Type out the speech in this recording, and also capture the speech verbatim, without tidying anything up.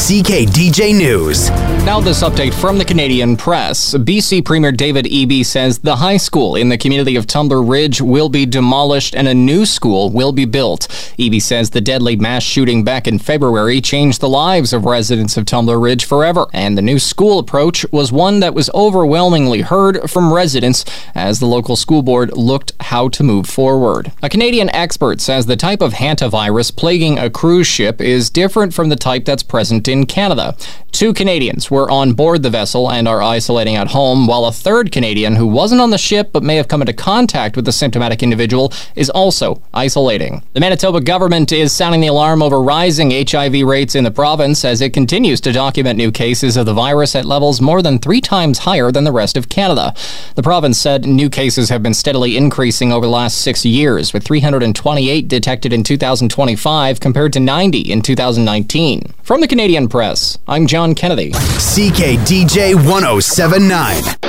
C K D J News. Now this update from the Canadian Press. B C Premier David Eby says the high school in the community of Tumbler Ridge will be demolished and a new school will be built. Eby says the deadly mass shooting back in February changed the lives of residents of Tumbler Ridge forever, and the new school approach was one that was overwhelmingly heard from residents as the local school board looked how to move forward. A Canadian expert says the type of hantavirus plaguing a cruise ship is different from the type that's present in Canada. Two Canadians were on board the vessel and are isolating at home, while a third Canadian who wasn't on the ship but may have come into contact with the symptomatic individual is also isolating. The Manitoba government is sounding the alarm over rising H I V rates in the province as it continues to document new cases of the virus at levels more than three times higher than the rest of Canada. The province said new cases have been steadily increasing over the last six years, with three hundred twenty-eight detected in two thousand twenty-five compared to ninety in two thousand nineteen. From the Canadian Press, I'm John Kennedy. C K D J one oh seven point nine.